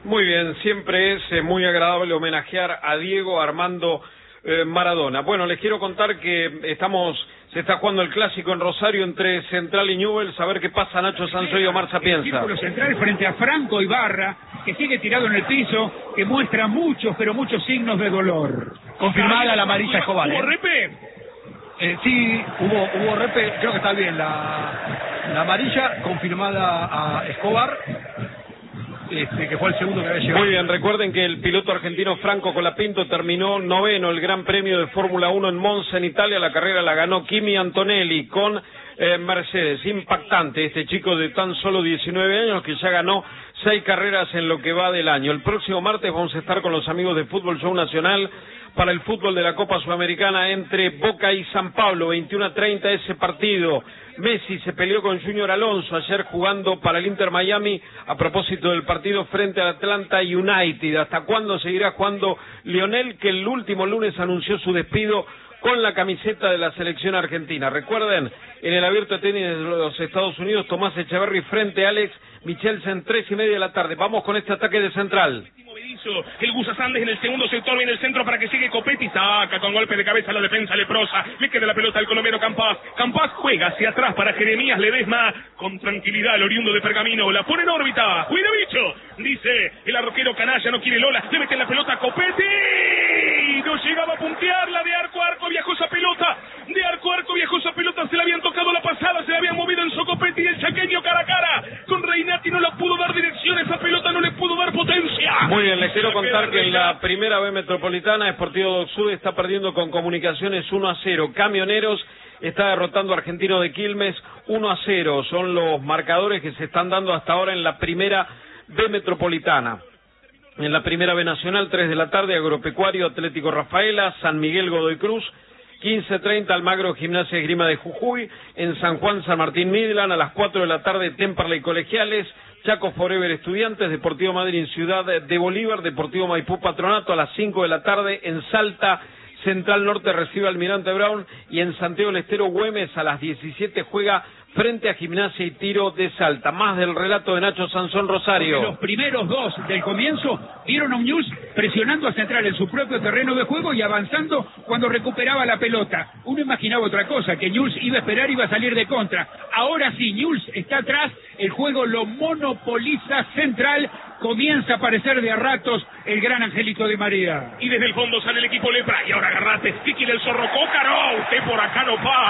Muy bien, siempre es muy agradable homenajear a Diego Armando Maradona. Bueno, les quiero contar que se está jugando el clásico en Rosario entre Central y Newell's. A ver qué pasa, Nacho Sanso y Omar Sapienza. El círculo central frente a Franco Ibarra, que sigue tirado en el piso, que muestra muchos, pero muchos signos de dolor. Confirmada la amarilla Escobar. ¿Hubo repe? Sí, hubo repe, creo que está bien la amarilla, confirmada a Escobar, que fue el segundo que había llegado. Muy bien, recuerden que el piloto argentino Franco Colapinto terminó noveno el Gran Premio de Fórmula 1 en Monza, en Italia. La carrera la ganó Kimi Antonelli con Mercedes. Impactante este chico de tan solo 19 años que ya ganó 6 carreras en lo que va del año. El próximo martes vamos a estar con los amigos de Fútbol Show Nacional para el fútbol de la Copa Sudamericana entre Boca y San Pablo, 21:30 ese partido. Messi se peleó con Junior Alonso ayer jugando para el Inter Miami a propósito del partido frente al Atlanta United. ¿Hasta cuándo seguirá jugando Lionel, que el último lunes anunció su despido con la camiseta de la selección argentina? Recuerden, en el Abierto de Tenis de los Estados Unidos, Tomás Echeverry frente a Alex Michelsen, 3:30 de la tarde. Vamos con este ataque de Central. El Gusa Sandes en el segundo sector, viene el centro para que llegue Copetti, saca con golpe de cabeza la defensa leprosa, le queda la pelota al colombiano Campas juega hacia atrás para Jeremías Ledesma, con tranquilidad el oriundo de Pergamino, la pone en órbita, cuida bicho, dice el arroquero canalla, no quiere Lola, le mete la pelota a Copetti, y no llegaba a puntearla, de arco a arco viajó esa pelota, se la habían tocado la pasada, se la habían movido en Copetti y el chaqueño cara a cara, con Reinati no la pudo dar dirección, esa pelota no le pudo dar potencia. Muy bien, les quiero contar que en la primera B Metropolitana, Sportivo Doc Sud está perdiendo con Comunicaciones 1-0. Camioneros está derrotando a Argentino de Quilmes 1-0. Son los marcadores que se están dando hasta ahora en la primera B Metropolitana. En la primera B Nacional, 3 de la tarde, Agropecuario Atlético Rafaela, San Miguel Godoy Cruz, 15:30 Almagro Gimnasia Esgrima de Jujuy, en San Juan San Martín Midland, a las 4 de la tarde Temperley Colegiales, Chaco Forever Estudiantes, Deportivo Madrid Ciudad de Bolívar, Deportivo Maipú Patronato, a las 5 de la tarde en Salta, Central Norte recibe Almirante Brown, y en Santiago del Estero Güemes a las 17 juega frente a Gimnasia y Tiro de Salta. Más del relato de Nacho Sansón Rosario. Los primeros dos del comienzo vieron a un Newell's presionando a Central en su propio terreno de juego y avanzando cuando recuperaba la pelota. Uno imaginaba otra cosa, que Newell's iba a esperar y iba a salir de contra. Ahora sí, Newell's está atrás, el juego lo monopoliza Central, comienza a aparecer de a ratos el gran Angelito Di María. Y desde el fondo sale el equipo Lepra, y ahora agarrate, ¿qué quiere el zorro Cócaro? Usted por acá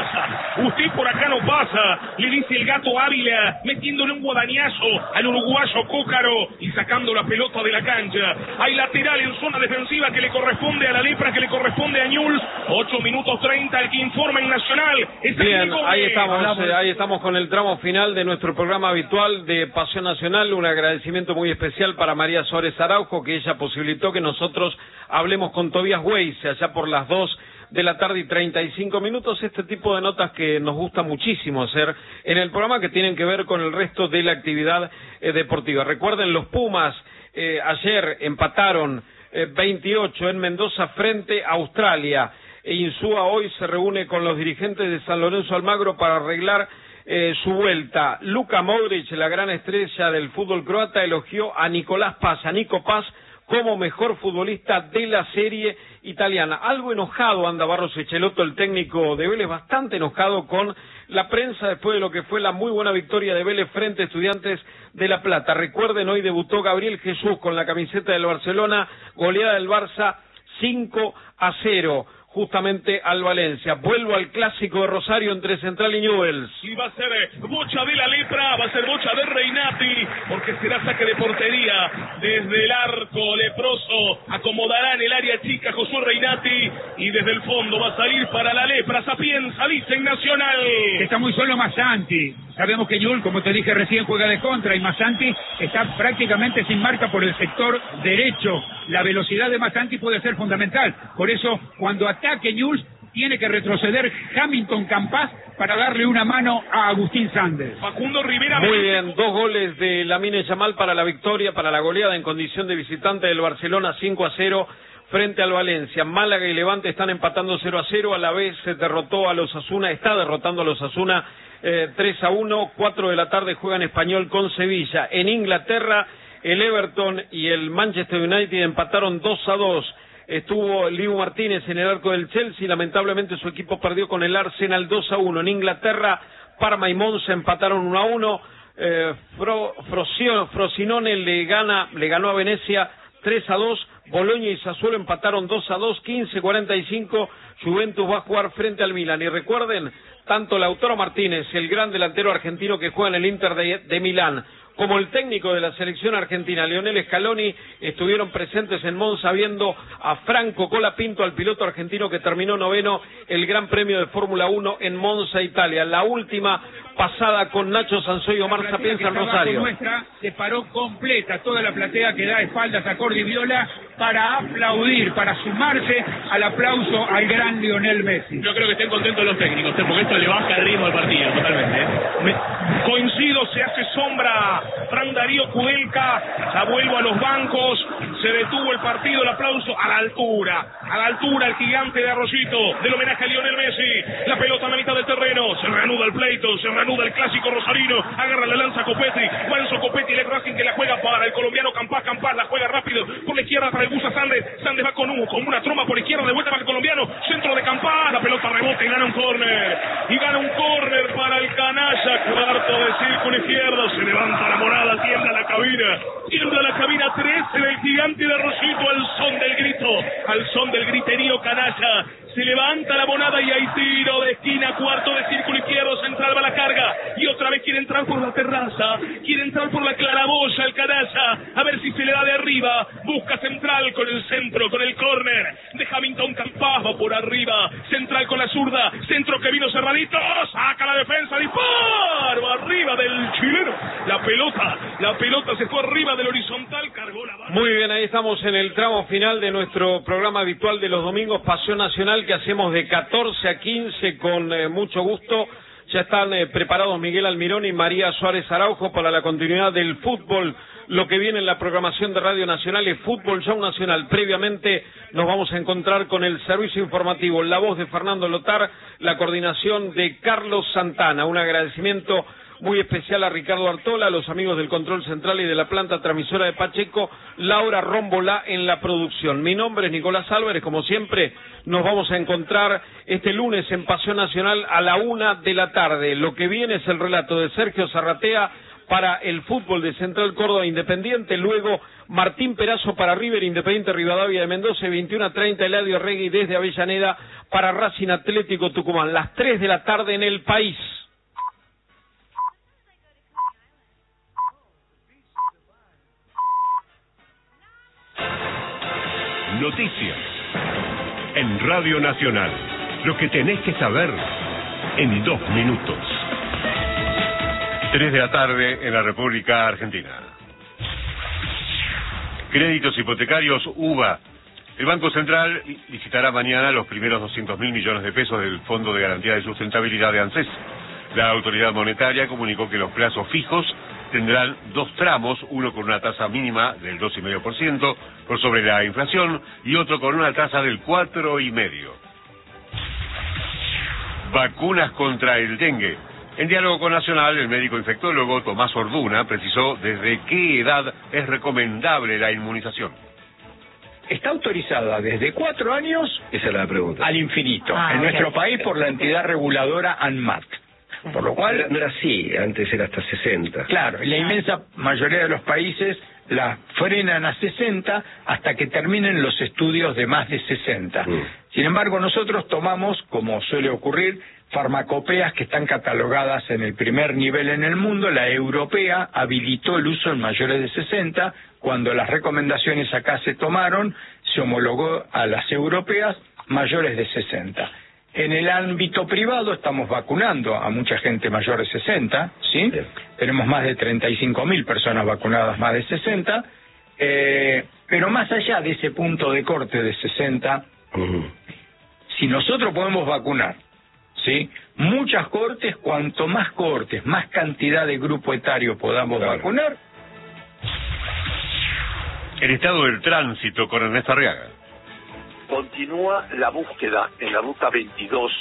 no pasa, le dice el gato Ávila, metiéndole un guadañazo al uruguayo Cócaro y sacando la pelota de la cancha. Hay lateral en zona defensiva que le corresponde a la Lepra, que le corresponde a Newell's. 8:30, el que informa en Nacional. Bien, ahí estamos con el tramo final de nuestro programa habitual de Pasión Nacional. Un agradecimiento muy especial para María Suárez Araujo, que ella posibilitó que nosotros hablemos con Tobías Weisse allá por las 2 de la tarde y 35 minutos, este tipo de notas que nos gusta muchísimo hacer en el programa, que tienen que ver con el resto de la actividad deportiva. Recuerden, los Pumas ayer empataron 28 en Mendoza frente a Australia. Insúa hoy se reúne con los dirigentes de San Lorenzo Almagro para arreglar su vuelta. Luka Modric, la gran estrella del fútbol croata, elogió a Nicolás Paz, a Nico Paz, como mejor futbolista de la serie italiana. Algo enojado anda Barros Echelotto, el técnico de Vélez, bastante enojado con la prensa después de lo que fue la muy buena victoria de Vélez frente a Estudiantes de La Plata. Recuerden, hoy debutó Gabriel Jesús con la camiseta del Barcelona, goleada del Barça 5-0. Justamente al Valencia. Vuelvo al clásico de Rosario entre Central y Newell's. Y va a ser bocha de la Lepra, va a ser bocha de Reinati, porque será saque de portería desde el arco leproso. Acomodará en el área chica Josué Reinati, y desde el fondo va a salir para la Lepra. Sapienza, dice en Nacional. Está muy solo Massanti. Sabemos que Newell's, como te dije recién, juega de contra, y Massanti está prácticamente sin marca por el sector derecho. La velocidad de Massanti puede ser fundamental. Por eso, cuando ataque Newell's, tiene que retroceder Hamilton Campas para darle una mano a Agustín Sandes. Facundo Rivera. Muy bien, 2 goles de Lamine Yamal para la victoria, para la goleada en condición de visitante del Barcelona, 5-0 frente al Valencia. Málaga y Levante están empatando 0-0, a la vez se derrotó a los Osasuna, está derrotando a los Osasuna 3-1, 4 de la tarde juegan Español con Sevilla. En Inglaterra, el Everton y el Manchester United empataron 2-2. Estuvo Liu Martínez en el arco del Chelsea, lamentablemente su equipo perdió con el Arsenal 2-1. En Inglaterra, Parma y Monza empataron 1-1. Frosinone le ganó a Venecia 3-2. Bologna y Sassuolo empataron 2-2. 15:45, Juventus va a jugar frente al Milan. Y recuerden, tanto Lautaro Martínez, el gran delantero argentino que juega en el Inter de Milán, como el técnico de la selección argentina, Lionel Scaloni, estuvieron presentes en Monza viendo a Franco Colapinto, al piloto argentino que terminó noveno el Gran Premio de Fórmula 1 en Monza, Italia. La última pasada con Nacho Sanzoy y Omar Sapienza en Rosario. Nuestra se paró completa, toda la platea que da espaldas a Cordi Viola para aplaudir, para sumarse al aplauso al gran Lionel Messi. Yo creo que estén contentos los técnicos, porque esto le baja el ritmo al partido, totalmente. Coincido, se hace sombra Fran Darío Kudelka, ya vuelvo a los bancos, se detuvo el partido, el aplauso a la altura el gigante de Arroyito, del homenaje a Lionel Messi, la pelota a la mitad del terreno, se reanuda el pleito, se reanuda el clásico rosarino, agarra la lanza Copetti, Juanzo Copetti, el Racing que la juega para el colombiano Campas la juega rápido, por la izquierda para el Gusa Sandes va con una troma por izquierda, de vuelta para el colombiano, centro de Campas, la pelota rebota y gana un córner para el canalla, cuarto de círculo izquierdo, se levanta la morada, tiembla la cabina 3 en el gigante de Arroyito al son del griterío canalla, se levanta la monada y hay tiro de esquina, cuarto de círculo izquierdo, Central va la carga, y otra vez quiere entrar por la terraza, quiere entrar por la claraboya el canalla, a ver si se le da de arriba, busca Central con el centro, con el córner, de Hamilton Campas, va por arriba, Central con la zurda, centro que vino cerradito, saca la defensa, disparo, arriba del chileno, la pelota se fue arriba del horizontal, cargó la barra. Muy bien, ahí estamos en el tramo final de nuestro programa habitual de los domingos, Pasión Nacional, que hacemos de 14 a 15 con mucho gusto. Ya están preparados Miguel Almirón y María Suárez Araujo para la continuidad del fútbol. Lo que viene en la programación de Radio Nacional es Fútbol Show Nacional. Previamente nos vamos a encontrar con el servicio informativo, la voz de Fernando Lotar, la coordinación de Carlos Santana. Un agradecimiento muy especial a Ricardo Artola, a los amigos del Control Central y de la planta transmisora de Pacheco, Laura Rómbola en la producción. Mi nombre es Nicolás Álvarez, como siempre, nos vamos a encontrar este lunes en Pasión Nacional a la 1 de la tarde. Lo que viene es el relato de Sergio Zarratea para el fútbol de Central Córdoba Independiente, luego Martín Perazo para River Independiente Rivadavia de Mendoza, 21:30 Eladio Regui desde Avellaneda para Racing Atlético Tucumán, las 3 de la tarde en El País. Noticias en Radio Nacional. Lo que tenés que saber en 2 minutos. 3 de la tarde en la República Argentina. Créditos hipotecarios UBA. El Banco Central licitará mañana los primeros 200.000 millones de pesos del Fondo de Garantía de Sustentabilidad de ANSES. La autoridad monetaria comunicó que los plazos fijos tendrán 2 tramos, uno con una tasa mínima del 2,5% por sobre la inflación y otro con una tasa del 4,5%. Vacunas contra el dengue. En diálogo con Nacional, el médico infectólogo Tomás Orduna precisó desde qué edad es recomendable la inmunización. Está autorizada desde 4 años, esa es la pregunta, al infinito, en nuestro país por la entidad reguladora ANMAT. Por lo cual no era así, antes era hasta 60. Claro, y la inmensa mayoría de los países la frenan a 60 hasta que terminen los estudios de más de 60. Sin embargo, nosotros tomamos, como suele ocurrir, farmacopeas que están catalogadas en el primer nivel en el mundo. La europea habilitó el uso en mayores de 60. Cuando las recomendaciones acá se tomaron, se homologó a las europeas mayores de 60. En el ámbito privado estamos vacunando a mucha gente mayor de 60, ¿sí? Bien. Tenemos más de 35.000 personas vacunadas más de 60, pero más allá de ese punto de corte de 60, si nosotros podemos vacunar, ¿sí? Muchas cortes, cuanto más cortes, más cantidad de grupo etario podamos vacunar. El estado del tránsito con Ernesto Arriaga. Continúa la búsqueda en la ruta 22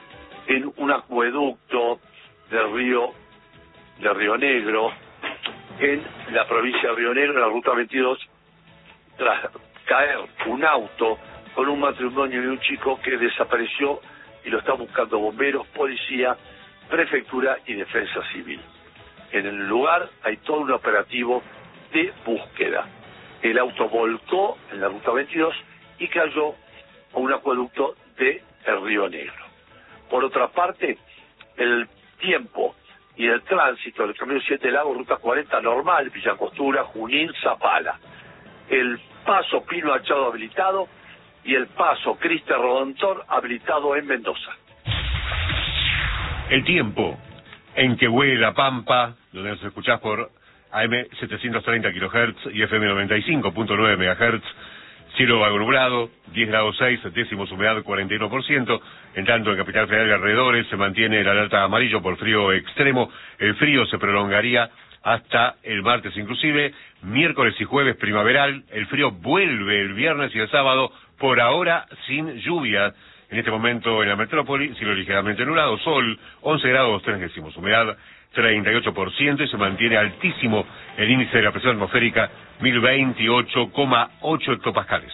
en un acueducto del Río Negro en la provincia de Río Negro, en la ruta 22, tras caer un auto con un matrimonio y un chico que desapareció y lo están buscando bomberos, policía, prefectura y defensa civil. En el lugar hay todo un operativo de búsqueda. El auto volcó en la ruta 22 y cayó a un acueducto de el Río Negro. Por otra parte, el tiempo y el tránsito del Camino 7 Lagos, ruta 40 normal, Villa Costura, Junín, Zapala. El paso Pino Achado habilitado y el paso Criste Rodentor habilitado en Mendoza. El tiempo en que huele la Pampa, donde nos escuchás por AM 730 kHz y FM 95.9 MHz, cielo algo nublado, 10 grados 6, décimos humedad 41%, en tanto en Capital Federal y alrededores se mantiene el alerta amarillo por frío extremo, el frío se prolongaría hasta el martes inclusive, miércoles y jueves primaveral, el frío vuelve el viernes y el sábado, por ahora sin lluvia. En este momento en la metrópoli, cielo ligeramente nublado, sol, 11 grados 3 décimos, humedad 38% y se mantiene altísimo el índice de la presión atmosférica, 1028,8 hectopascales.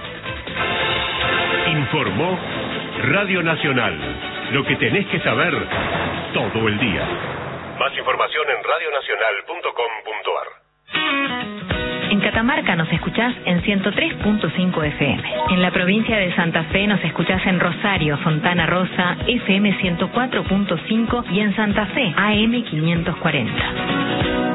Informó Radio Nacional, lo que tenés que saber todo el día. Más información en radionacional.com.ar. En Catamarca nos escuchás en 103.5 FM. En la provincia de Santa Fe nos escuchás en Rosario, Fontana Rosa, FM 104.5 y en Santa Fe, AM 540.